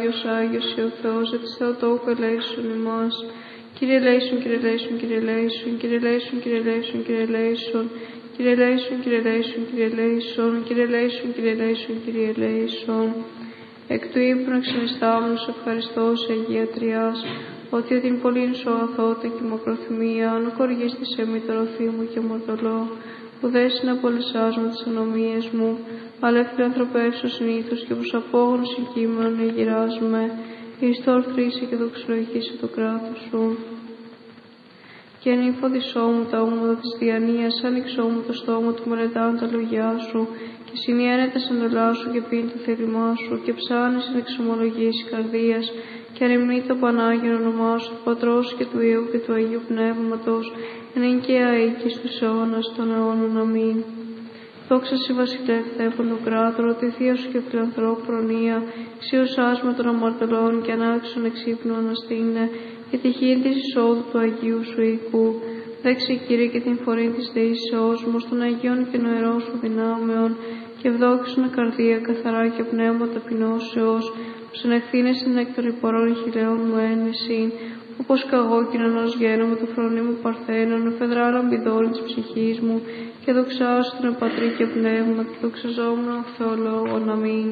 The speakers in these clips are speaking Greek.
Άγιος Υιό Θεός, της Θεοτόκου ελέησον ημάς. Κύριε ελέησον, Κύριε ελέησον, Κύριε ελέησον, Κύριε ελέησον, Κύριε ελέησον, Κύριε ελέησον, Κύριε ελέησον, Κύριε ελέησον, Κύριε ελέησον, Κύριε ελέησον, Κύριε ελέησον, Κύριε ελέησον. Εκ του ύπνου εξενιστάμενου σε ευχαριστώ σε Αγία Τριάς, ότι την πολλήν σου αγαθότητα και μακροθυμία, αν χορηγήστησε μη το ρωθή μου και μορτολό, που δέσει να πολυσάς με τις ανομίες μου, αλλά φιλανθρωπεύσω συνήθως και προς απόγονος συγκείμενον εγειράς με, εις το ορθρήσει και δοξολογήσει το κράτος σου. Και ενήφοδισό μου τα όματα της διανοίας, άνοιξό μου το στόμα του μελετάν τα λόγια σου, και συνιένε τα σαντολά σου και πίν το θέλημά σου, και ψάνεις εν εξομολογήσει καρδίας, και αρρυμνεί το Πανάγιον όνομά σου, του Πατρός και του Υιού και του Αγίου Πνεύματος, εν και αίκη στους αιώνας των αιώνων. Αμήν. Δόξα σοι βασιλεύ Θεόν του κράτου, ότι θεία σου και φιλανθρώπου προνοία, ξιωσάς με των αμαρτωλών και ανάξιον εξύπνου αναστήνε, και τυχήν της εισόδου του Αγίου σου οικού. Δέξε Κύριε και την φορή της δεήσεώς μου, των Αγίων και νοερών σου δυνάμεων, και ευδόξουν καρδία καθαρά και πνεύμα ταπεινώσεως, που συνεχθήνε στην εκ των υπορών χιλέων μου ένεση, όπως καγώ κοινωνός γένω με το φρονί μου παρθένων, εφεδρά λαμπιδόρη της ψυχής μου, και δοξάσου την Πατρί και Πνεύμα, και δοξαζόμουν Θεολόγων. Αμήν.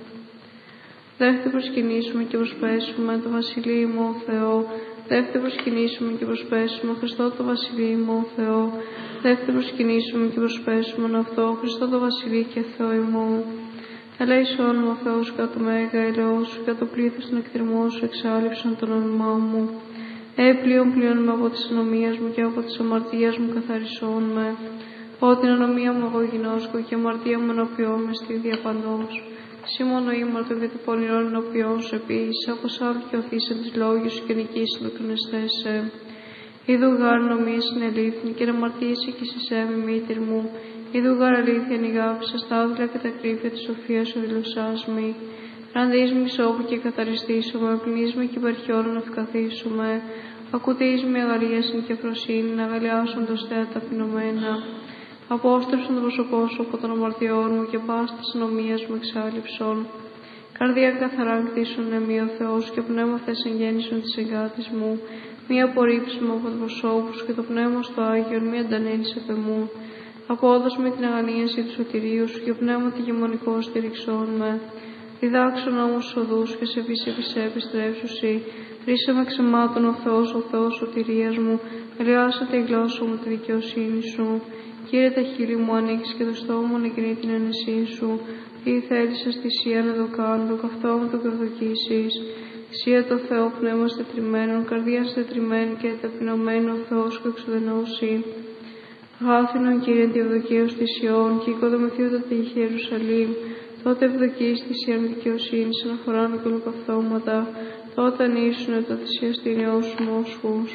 Δέχτε προσκυνήσουμε και προσπέσουμε το Βασιλείο μου ο Θεό. Δέχτε προσκυνήσουμε και προσπέσουμε Χριστό το Βασιλείο μου ο Θεό. Δέχτε προσκυνήσουμε και προσπέσουμε αυτό Χριστό το Βασιλείο και Θεό ημών. Ελέησον μου ο Θεός κατά το μέγα ελαιός σου, κατά το πλήθος των εκτιμών σου εξάλληψαν τον όνομά μου. Πλείον με από της ανομίας μου και από της αμαρτίας μου καθαρισόν με. Ό την ανομία μου εγώ γινώσκω και αμαρτία μου ενωπιώ με στη διαπαντός. Σήμωνο ήμαρτο και του πονηρών ενωπιών σου επίσης, όπως άλλο και οθήσαν τις λόγιους σου και νικήσαν το κρονεστέσαι. Είδου γάρ νομίες είναι αλήθεια και να αμαρτήσει και σε έμει μήτηρ μου. Είδου γάρ αλήθεια νηγάψα στα άδεια και τα κρύφια της σοφίας σου δηλωσάς μη. Ραντείς μη σώπου και καθαριστήσουμε, πλυνείς με και υπερχιόν να ευκαθίσουμε. Ακουτείς με αγαρίασιν και φροσύνη, να αγαλιάσουν το στέα ταπεινωμένα. Απόστρεψον το πρόσωπό σου από των αμαρτιών μου και πας της ανομίας μου εξάλληψον. Καρδία καθαρά κτίσουν εμεί ο Θεός και πνεύμα θες εγγέννησον της εγκάτης μου. Μη απορρίψουμε από το προσώπου σου και το πνεύμα στο Άγιον, μη αντανέλεις επ' εμού. Απόδος με την αγανίαση του σωτηρίου σου και πνεύμα τη γεμονικό στηριξών με. Διδάξον όμως οδούς και σε φύση επιστρέψουσι. Ρίσε με ξεμάτων ο Θεός σωτηρίας μου. Ελιάσε τη γλώσσα μου τη δικαιοσύνη σου. Κύριε, τα χείλη μου ανοίξει και το στόμα μου ανεκρίνει την ένεσή σου. Τι θέλησες θυσία να το κάνω, το καυτό μου το κροδοκίσεις. Θυσία το Θεό πνεύμα στετριμένων, καρδία στετριμένη και ταπεινωμένη ο Θεός και εξουδενώσει. Αγάθινον Κύριε τη ευδοκίως θυσιών και οικοδομηθείτε τη Ιερουσαλήμ. Τότε ευδοκείς θυσίαν δικαιοσύνης αναφοράνε και ολοκαυτώματα. Τότε ανήσουνε το θυσιαστήριό σου μόσχους.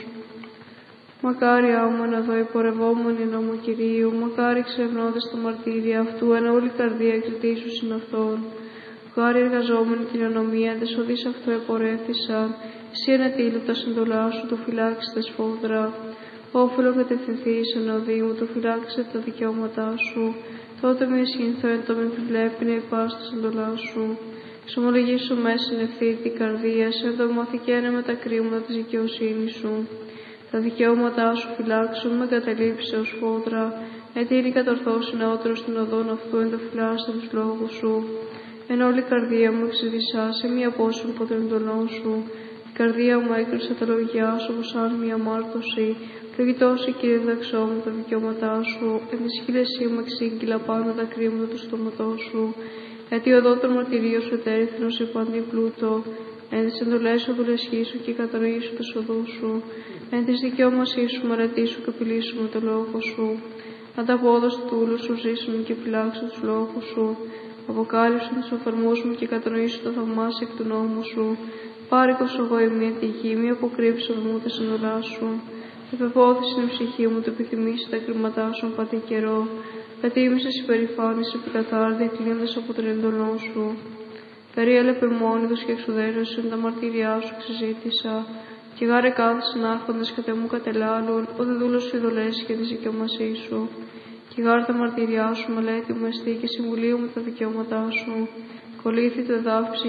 Μακάρια μου να δω υπορευόμενοι νόμου Κυρίου, μακάρι ξευνώντες το μαρτύρια αυτού, εν όλη καρδία εκκλητήσου συν αυτόν. Μακάρι εργαζόμενοι την ανομία, τες οδείς αυτού επορεύθησαν, εσύ ενετήλου τα συντολά σου, το φυλάξετε σφόδρα. Όφελο κατευθυνθείς εν οδή μου, το φυλάξετε τα δικαιώματά σου. Τότε μη εσχυνθώ εν το μην βλέπει να υπάς τα συντολά σου. Εξομολογήσου μέσα στην ευθύνη την καρδία, σε ευδομαθηκένε με τα κρίματα της δικαιοσύνης σου. Τα δικαιώματά σου φυλάξουν με καταλήψει ως φόδρα, ετήρη κατορθώσει νεότερο στην οδόν αυτού εν το φυλάσσον τους λόγους σου. Εν όλη καρδία μου εξειδισά σε μία απόσουν από τον εντολό σου. Η καρδία μου έκρυψε τα λόγια σου όπως αν μία μάρτωση. Πλογητώσει Κύριε διδαξό μου τα δικαιώματά σου. Εν τη σχήλεσή μου εξήγηλα πάνω τα κρίματα του στόματός σου. Γιατί οδό των μαρτυρίων σου ετέριθνος υπαντή πλούτο. Εν τις εντολές σου δουλεσχίσου και κατανοήσου τους οδούς σου. Εν της δικαιώμασής σου μαρετήσου και απειλήσου με το λόγο σου. Ανταπόδος του ούλου σου ζήσουν και φυλάξου τους λόγους σου. Αποκάλυψαν τους οφθαλμούς μου και κατανοήσου το θαυμάσι εκ του νόμου σου. Πάρικος εγώ η μία τη γη, μη αποκρύψω μου τα συνολά σου. Επεπόθησε η ψυχή μου, το επιθυμήσει τα κρίματά σου πατή καιρό. Πετίμησες υπερηφάνηση επικατάρδια κλείνοντας από τον εντολό σου. Περίελε περμόνιδος και εξουδέρωσαν τα μαρτύριά σου ξεζήτησα. Και γάρε κάθισαν άρχοντες κατά μου κατελάλουν, ο δε δούλος σου ειδωλές και τη δικαιωμασή σου. Και γάρε τα μαρτύριά σου μελέτη μου εστί και συμβουλίου μου τα δικαιώματά σου. Κολλήθη το εδάφη